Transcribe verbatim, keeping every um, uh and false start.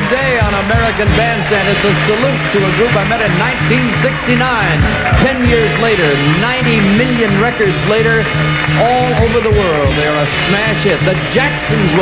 today on American Bandstand. It's a salute to a group I met in nineteen sixty-nine. Ten years later, ninety million records later, all over the world, they're a smash hit. The Jacksons will